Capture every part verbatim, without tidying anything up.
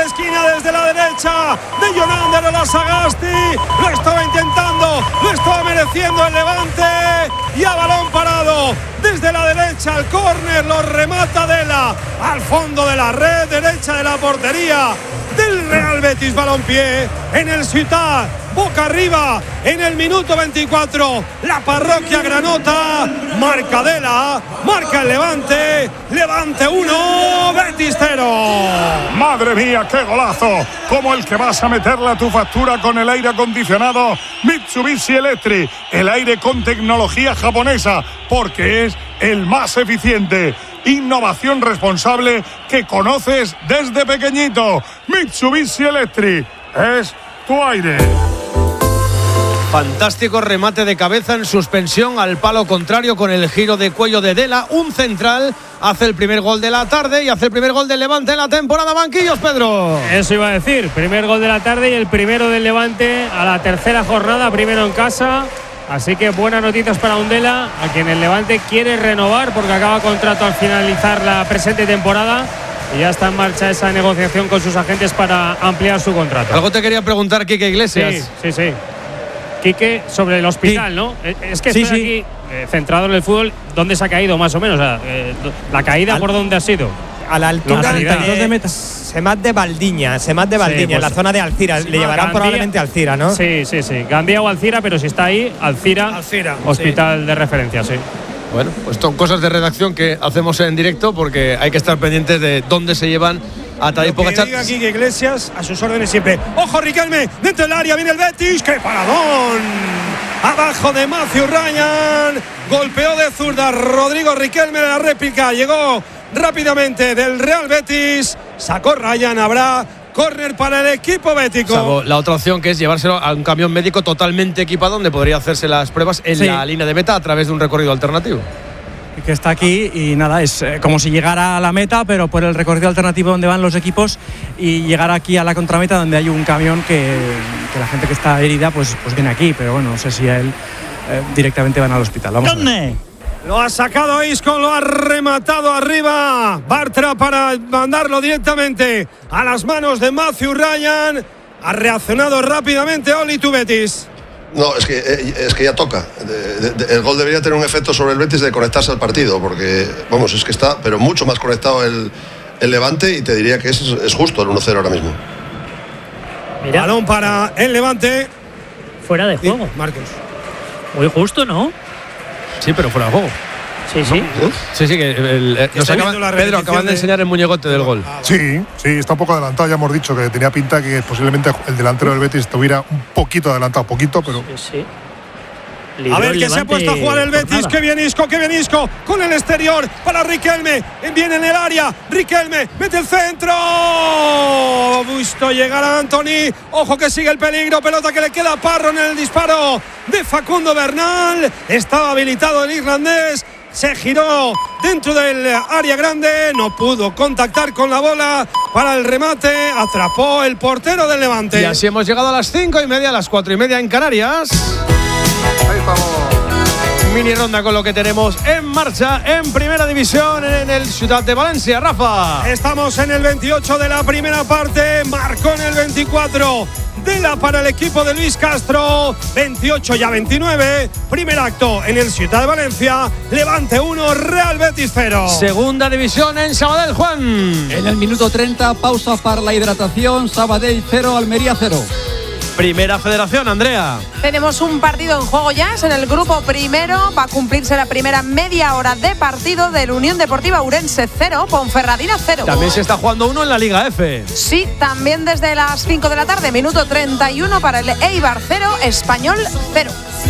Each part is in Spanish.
esquina desde la derecha de Jonander a Sagasti. Lo estaba intentando, lo estaba mereciendo el Levante. Y a balón parado desde la derecha al córner, lo remata Dela al fondo de la red derecha de la portería del Real Betis Balompié en el Ciutat. Boca arriba en el minuto veinticuatro. La parroquia granota. Marca Dela, marca el Levante. Levante uno, Betis cero. Madre mía, qué golazo. Como el que vas a meterle a tu factura con el aire acondicionado Mitsubishi Electric. El aire con tecnología japonesa, porque es el más eficiente. Innovación responsable que conoces desde pequeñito. Mitsubishi Electric es tu aire. Fantástico remate de cabeza en suspensión al palo contrario con el giro de cuello de Dela. Un central hace el primer gol de la tarde y hace el primer gol del Levante en la temporada. Banquillos, Pedro. Eso iba a decir. Primer gol de la tarde y el primero del Levante a la tercera jornada, primero en casa. Así que buenas noticias para Undela, a quien el Levante quiere renovar porque acaba contrato al finalizar la presente temporada. Y ya está en marcha esa negociación con sus agentes para ampliar su contrato. Algo te quería preguntar, Quique Iglesias. Sí, sí, sí. Quique, sobre el hospital, sí. ¿no? Es que sí, estoy sí. aquí eh, centrado en el fútbol. ¿Dónde se ha caído más o menos? O sea, eh, la caída, Al, ¿por dónde ha sido? A la altura de, de Semat de Valdiña, Semat de Valdiña, sí, pues, en la zona de Alcira. Sí, Le llevarán Gandía, probablemente a Alcira, ¿no? Sí, sí, sí. Gandía o Alcira, pero si está ahí, Alcira, Alcira hospital sí. de referencia, sí. Bueno, pues son cosas de redacción que hacemos en directo porque hay que estar pendientes de dónde se llevan a Tadej Pogačar. Diga aquí que Iglesias a sus órdenes siempre. ¡Ojo, Riquelme! Dentro del área viene el Betis. ¡Qué paradón! Abajo de Matthew Ryan. Golpeó de zurda Rodrigo Riquelme de la réplica. Llegó rápidamente del Real Betis. Sacó Ryan. Habrá córner para el equipo bético. Salvo la otra opción, que es llevárselo a un camión médico totalmente equipado donde podría hacerse las pruebas en sí. la línea de meta a través de un recorrido alternativo. Que está aquí y nada, es eh, como si llegara a la meta, pero por el recorrido alternativo donde van los equipos, y llegar aquí a la contrameta donde hay un camión que, que la gente que está herida pues, pues viene aquí, pero bueno, no sé si a él eh, directamente van al hospital. Vamos a ver. Lo ha sacado Isco, lo ha rematado arriba Bartra para mandarlo directamente a las manos de Matthew Ryan. Ha reaccionado rápidamente Oli, tu Betis. No, es que, es que ya toca. De, de, el gol debería tener un efecto sobre el Betis de conectarse al partido, porque, vamos, es que está, pero mucho más conectado el, el Levante, y te diría que es, es justo el uno cero ahora mismo. Mira. Balón para el Levante. Fuera de juego. Sí, Marcos. Muy justo, ¿no? Sí, pero fuera de juego. Sí, sí. ¿No? Sí, sí, que el, el, nos acaban, Pedro, acaban de enseñar el muñecote del gol. Sí, sí, está un poco adelantado, ya hemos dicho que tenía pinta que posiblemente el delantero del Betis estuviera un poquito adelantado, poquito, pero… Sí, sí. A ver, que se ha puesto a jugar el Betis. Qué bien Isco, qué bien Isco. Con el exterior para Riquelme. Viene en el área. Riquelme mete el centro. Visto llegar a Antony. Ojo que sigue el peligro. Pelota que le queda a Parro en el disparo de Facundo Bernal. Estaba habilitado el irlandés. Se giró dentro del área grande. No pudo contactar con la bola para el remate. Atrapó el portero del Levante. Y así hemos llegado a las cinco y media, a las cuatro y media en Canarias. Ahí estamos. Mini ronda con lo que tenemos en marcha en Primera División en el Ciutat de Valencia. Rafa. Estamos en el veintiocho de la primera parte. Marcó en el veinticuatro. Dela para el equipo de Luis Castro. veintiocho y a veintinueve. Primer acto en el Ciutat de Valencia. Levante uno, Real Betis cero. Segunda División en Sabadell, Juan. En el minuto treinta, pausa para la hidratación. Sabadell cero, Almería cero. Primera Federación, Andrea. Tenemos un partido en juego ya, es en el grupo primero. Va a cumplirse la primera media hora de partido del Unión Deportiva Ourense cero, Ponferradina cero. También se está jugando uno en la Liga F. Sí, también desde las cinco de la tarde, minuto treinta y uno para el Eibar cero, Español cero.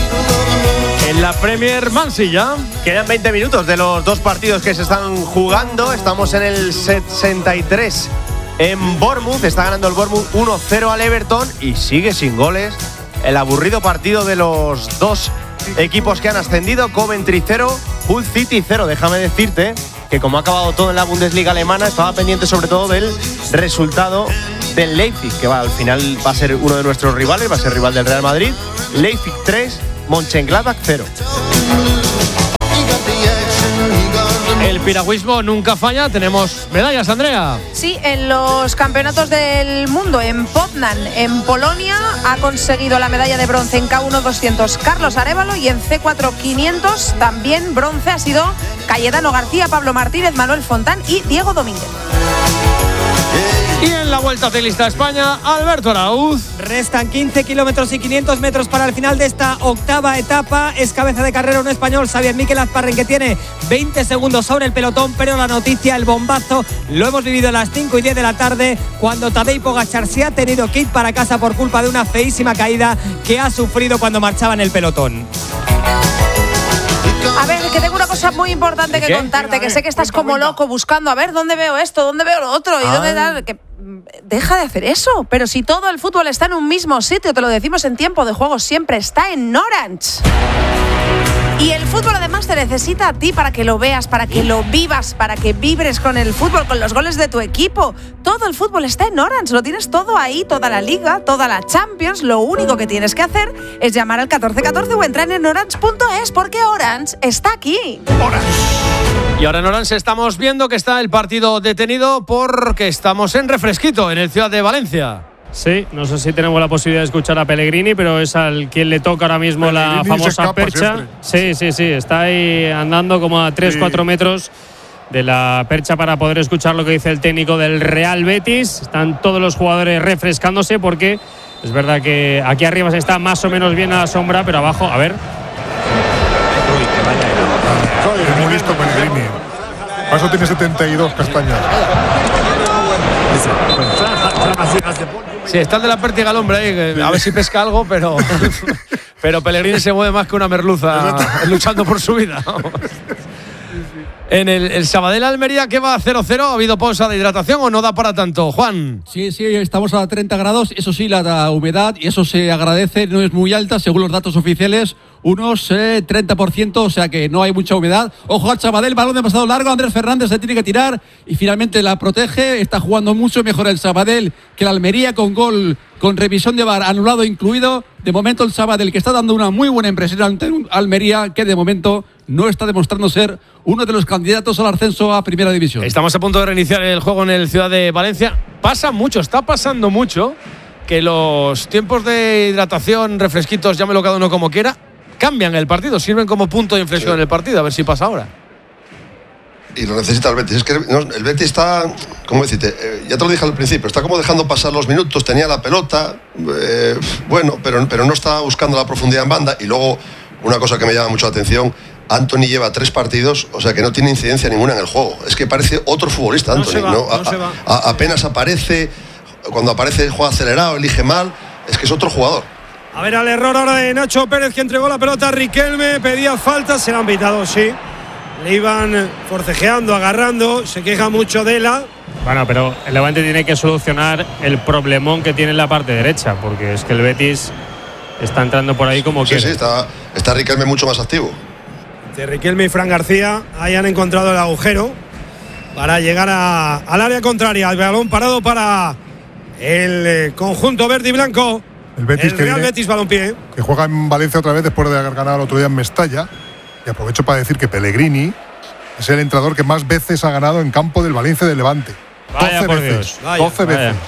En la Premier, Mansilla. Quedan veinte minutos de los dos partidos que se están jugando. Estamos en el sesenta y tres. En Bournemouth, está ganando el Bournemouth uno cero al Everton y sigue sin goles el aburrido partido de los dos equipos que han ascendido. Coventry cero, Hull City cero. Déjame decirte que como ha acabado todo en la Bundesliga alemana, estaba pendiente sobre todo del resultado del Leipzig, que va, al final va a ser uno de nuestros rivales, va a ser rival del Real Madrid. Leipzig tres, Mönchengladbach cero. El piragüismo nunca falla. Tenemos medallas, Andrea. Sí, en los campeonatos del mundo en Poznan, en Polonia, ha conseguido la medalla de bronce en K uno doscientos Carlos Arévalo y en C cuatro quinientos también bronce ha sido Cayetano García, Pablo Martínez, Manuel Fontán y Diego Domínguez. Y en la Vuelta Ciclista a España, Alberto Arauz. Restan quince kilómetros y quinientos metros para el final de esta octava etapa. Es cabeza de carrera un español, Xavier Miquel Azparren, que tiene veinte segundos sobre el pelotón, pero la noticia, el bombazo, lo hemos vivido a las cinco y diez de la tarde, cuando Tadej Pogačar se ha tenido que ir para casa por culpa de una feísima caída que ha sufrido cuando marchaba en el pelotón. A ver, que tengo una cosa muy importante que contarte, que sé que estás como loco buscando, a ver, ¿dónde veo esto? ¿Dónde veo lo otro? ¿Y dónde da? Que deja de hacer eso. Pero si todo el fútbol está en un mismo sitio, te lo decimos en Tiempo de Juego, siempre está en Orange. Y el fútbol además te necesita a ti para que lo veas, para que lo vivas, para que vibres con el fútbol, con los goles de tu equipo. Todo el fútbol está en Orange, lo tienes todo ahí, toda la Liga, toda la Champions. Lo único que tienes que hacer es llamar al catorce catorce o entrar en orange punto es, porque Orange está aquí. Orange. Y ahora en Orange estamos viendo que está el partido detenido porque estamos en refresquito en el Ciudad de Valencia. Sí, no sé si tenemos la posibilidad de escuchar a Pellegrini, pero es al quien le toca ahora mismo Pellegrini, la famosa percha. Sí, sí, sí, está ahí andando como a tres cuatro sí. metros de la percha para poder escuchar lo que dice el técnico del Real Betis. Están todos los jugadores refrescándose porque es verdad que aquí arriba se está más o menos bien a la sombra, pero abajo, a ver. Es muy listo Pellegrini. Por eso tiene setenta y dos castañas. Sí, está el de la pértiga al hombre ahí, a ver si pesca algo, pero pero Pellegrini se mueve más que una merluza luchando por su vida. En el, el Sabadell Almería, que va a cero cero, ¿ha habido pausa de hidratación o no da para tanto, Juan? Sí, sí, estamos a treinta grados, eso sí, la, la humedad, y eso se agradece, no es muy alta, según los datos oficiales, unos eh, treinta por ciento, o sea que no hay mucha humedad. Ojo al Sabadell, balón demasiado largo, Andrés Fernández se tiene que tirar y finalmente la protege, está jugando mucho mejor el Sabadell que el Almería, con gol, con revisión de V A R anulado incluido. De momento el Sabadell, que está dando una muy buena impresión ante un Almería que de momento no está demostrando ser uno de los candidatos al ascenso a Primera División. Estamos a punto de reiniciar el juego en el Ciudad de Valencia. Pasa mucho, está pasando mucho que los tiempos de hidratación, refresquitos, llámelo cada uno como quiera, cambian el partido, sirven como punto de inflexión sí. en el partido, a ver si pasa ahora. Y lo necesita el Betis. Es que no, el Betis está, ¿cómo decirte? Eh, ya te lo dije al principio, está como dejando pasar los minutos, tenía la pelota, eh, bueno, pero, pero no está buscando la profundidad en banda. Y luego, una cosa que me llama mucho la atención, Antony lleva tres partidos, o sea que no tiene incidencia ninguna en el juego. Es que parece otro futbolista, Antony. No se va, ¿no? A, no se va. A, apenas aparece, cuando aparece juega acelerado, elige mal, es que es otro jugador. A ver, al error ahora de Nacho Pérez, que entregó la pelota a Riquelme, pedía falta, se la han pitado, sí. Le iban forcejeando, agarrando, se queja mucho de la. Bueno, pero el Levante tiene que solucionar el problemón que tiene en la parte derecha, porque es que el Betis está entrando por ahí como sí, quiere. Sí, está, está Riquelme mucho más activo. De Riquelme y Fran García, ahí han encontrado el agujero para llegar a, al área contraria. El balón parado para el eh, conjunto verde y blanco. El Betis, el que Real viene, Betis Balompié. Que juega en Valencia otra vez después de haber ganado el otro día en Mestalla. Y aprovecho para decir que Pellegrini es el entrenador que más veces ha ganado en campo del Valencia del Levante. Vaya doce por veces. Dios. Vaya, doce vaya. veces.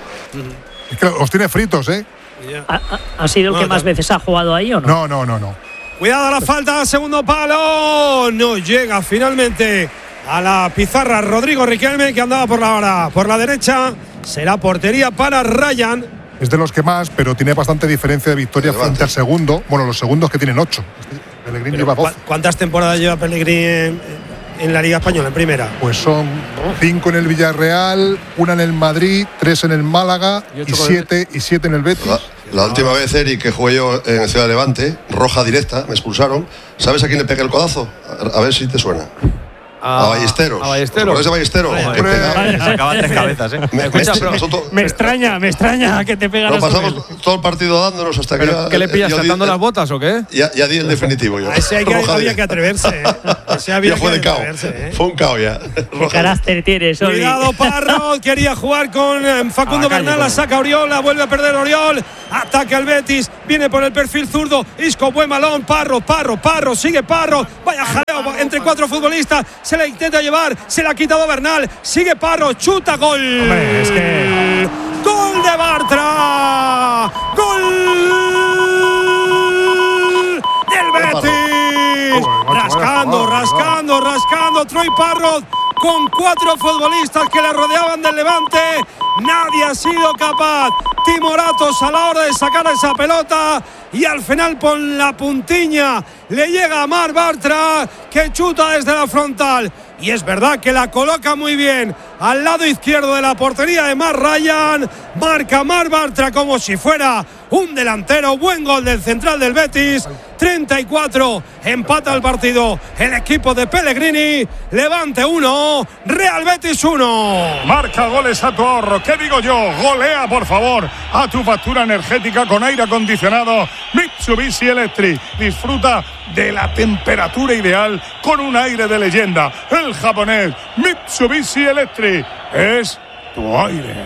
Es que los tiene fritos, ¿eh? ¿Ha, ha sido el no, que más veces ha jugado ahí o no? No, no, no, no. Cuidado a la falta, segundo palo. No llega finalmente a la pizarra Rodrigo Riquelme, que andaba por la hora, por la derecha. Será portería para Ryan. Es de los que más, pero tiene bastante diferencia de victoria frente al segundo. Bueno, los segundos que tienen ocho. Pellegrini lleva doce. ¿Cuántas temporadas lleva Pellegrini en, en la Liga Española, en primera? Pues son cinco en el Villarreal, una en el Madrid, tres en el Málaga y, y siete y siete en el Betis. La, la última vez, Eric, que jugué yo en el Ciudad de Levante, roja directa, me expulsaron. ¿Sabes a quién le pegué el codazo? A, a ver si te suena. A, a Ballesteros. A Ballesteros. ¿Por ese Ballesteros? Acaba tres cabezas, ¿eh? Me, Escucha, me, nosotros, me extraña, me extraña que te pegaras. Nos pasamos todo el partido dándonos hasta que. Ya, ¿qué le pillas, saltando las botas o qué? Ya, ya di el definitivo yo. A ese hay que, había que atreverse, ¿eh? Ese había ya fue que de cao. ¿eh? Fue un cao ya. ¿Qué carácter tienes, Oli? Cuidado, Parro. Quería jugar con Facundo Bernal. La saca Oriol. La vuelve a perder Oriol. Ataca al Betis. Viene por el perfil zurdo. Isco, buen balón. Parro, Parro, Parro. Sigue Parro. Vaya jaleo jaleo entre cuatro futbolistas, se la intenta llevar, se la ha quitado Bernal, sigue Parro, chuta, gol. Hombre, es que... Gol de Bartra, gol del Betis, rascando, rascando, rascando, Troy Parrott con cuatro futbolistas que le rodeaban del Levante, nadie ha sido capaz. Timoratos a la hora de sacar esa pelota y al final con la puntiña le llega a Marc Bartra, que chuta desde la frontal. Y es verdad que la coloca muy bien al lado izquierdo de la portería de Matt Ryan. Marca Marc Bartra como si fuera un delantero. Buen gol del central del Betis. treinta y cuatro, empata el partido el equipo de Pellegrini. Levante uno, Real Betis uno. Marca goles a tu ahorro. ¿Qué digo yo? Golea, por favor, a tu factura energética con aire acondicionado Mitsubishi Electric. Disfruta de la temperatura ideal con un aire de leyenda. El japonés Mitsubishi Electric es tu aire.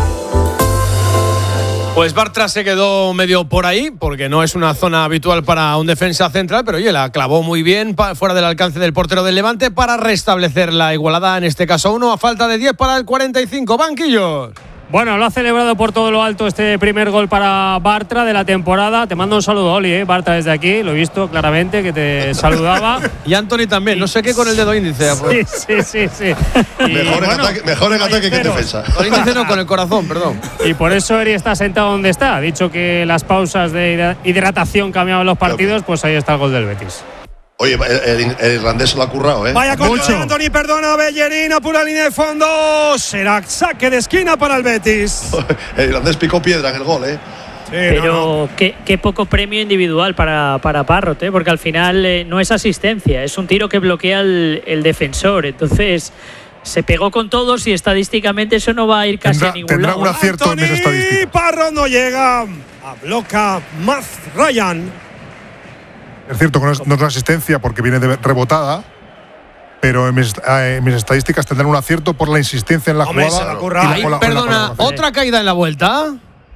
Pues Bartra se quedó medio por ahí, porque no es una zona habitual para un defensa central, pero oye, la clavó muy bien pa, fuera del alcance del portero del Levante para restablecer la igualada, en este caso uno, a falta de diez para el cuarenta y cinco. Banquillos. Bueno, lo ha celebrado por todo lo alto este primer gol para Bartra de la temporada. Te mando un saludo, Oli, ¿eh? Bartra desde aquí, lo he visto claramente que te saludaba. Y Anthony también, no sé qué con el dedo índice. Sí, sí, sí, sí. Y mejor, en ataque, mejor en ataque que en defensa. Con el índice no, con el corazón, perdón. Y por eso Eri está sentado donde está. Ha dicho que las pausas de hidratación cambiaban los partidos, pues ahí está el gol del Betis. Oye, el, el, el irlandés lo ha currado, ¿eh? Vaya con Anthony, perdona, Bellerina, pura línea de fondo. Será saque de esquina para el Betis. El irlandés picó piedra en el gol, ¿eh? Sí, Pero no, no. Qué, qué poco premio individual para, para Parrott, ¿eh? Porque al final eh, no es asistencia, es un tiro que bloquea el, el defensor. Entonces se pegó con todos y estadísticamente eso no va a ir casi tendrá, a ningún tendrá lado. un acierto Anthony, en esa estadística. Parrott no llega. A bloca Matt Ryan. Es cierto que no es, no es una asistencia porque viene de rebotada, pero en mis, en mis estadísticas tendrán un acierto por la insistencia en la Hombre, jugada. se la Ahí, y la, perdona, la otra caída en la vuelta.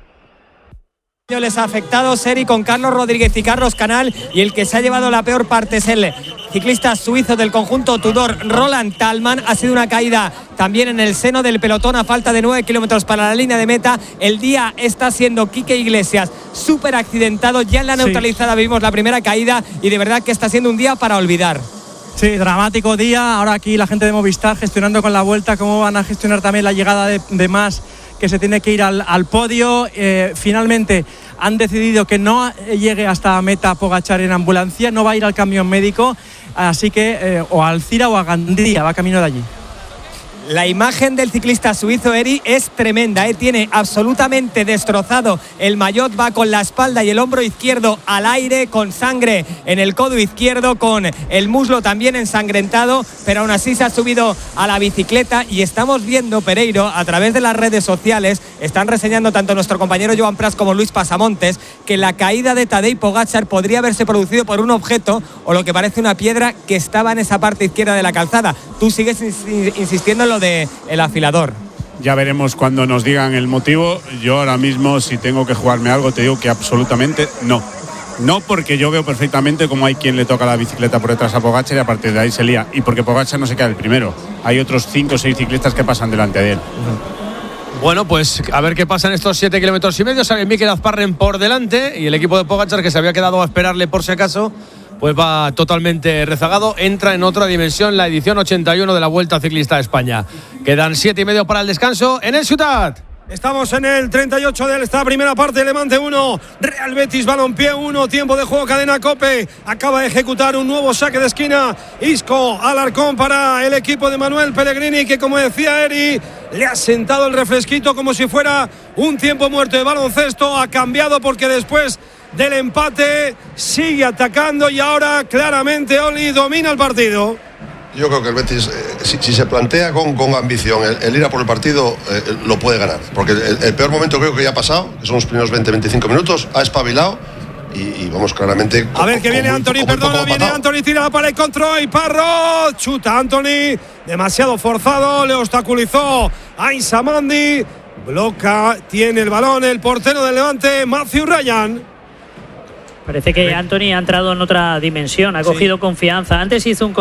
Les ha afectado Seri con Carlos Rodríguez y Carlos Canal, y el que se ha llevado la peor parte es el ciclista suizo del conjunto Tudor, Roland Tallman. Ha sido una caída también en el seno del pelotón a falta de nueve kilómetros para la línea de meta. El día está siendo Quique Iglesias súper accidentado, ya en la neutralizada sí. Vimos la primera caída y de verdad que está siendo un día para olvidar. Sí, dramático día. Ahora aquí la gente de Movistar gestionando con la vuelta cómo van a gestionar también la llegada de, de más, que se tiene que ir al, al podio. Eh, finalmente han decidido que no llegue hasta meta Pogačar en ambulancia, no va a ir al camión médico, así que eh, o a Alcira o a Gandía, va camino de allí. La imagen del ciclista suizo Eri es tremenda, ¿eh? Tiene absolutamente destrozado el maillot, va con la espalda y el hombro izquierdo al aire, con sangre en el codo izquierdo, con el muslo también ensangrentado, pero aún así se ha subido a la bicicleta y estamos viendo, Pereiro, a través de las redes sociales, están reseñando tanto nuestro compañero Joan Pras como Luis Pasamontes, que la caída de Tadej Pogačar podría haberse producido por un objeto o lo que parece una piedra que estaba en esa parte izquierda de la calzada. Tú sigues insistiendo en lo de el afilador. Ya veremos cuando nos digan el motivo. Yo ahora mismo, si tengo que jugarme algo, te digo que absolutamente no. No, porque yo veo perfectamente cómo hay quien le toca la bicicleta por detrás a Pogačar y a partir de ahí se lía. Y porque Pogačar no se queda el primero. Hay otros cinco o seis ciclistas que pasan delante de él. Bueno, pues a ver qué pasa en estos siete kilómetros y medio. Sale Mikel Azparren por delante y el equipo de Pogačar, que se había quedado a esperarle por si acaso, pues va totalmente rezagado. Entra en otra dimensión la edición ochenta y uno de la Vuelta Ciclista a España. Quedan siete y medio para el descanso en el Ciutat. Estamos en el treinta y ocho de esta primera parte. Levante uno, Real Betis Balompié uno. Tiempo de juego, cadena COPE. Acaba de ejecutar un nuevo saque de esquina Isco Alarcón para el equipo de Manuel Pellegrini, que, como decía Eri, le ha sentado el refresquito como si fuera un tiempo muerto de baloncesto. Ha cambiado porque después del empate sigue atacando y ahora claramente Oli domina el partido. Yo creo que el Betis, eh, si, si se plantea con, con ambición el, el ir a por el partido, eh, lo puede ganar, porque el, el peor momento creo que ya ha pasado, que son los primeros veinte a veinticinco minutos, ha espabilado y, y vamos claramente. A ver que viene muy, Anthony, perdona, viene patado. Anthony, tira para el control y Parrott, chuta Anthony, demasiado forzado, le obstaculizó a Isamandi, bloca, tiene el balón el portero del Levante, Matthew Ryan. Parece que Anthony ha entrado en otra dimensión, ha cogido sí. confianza. Antes hizo un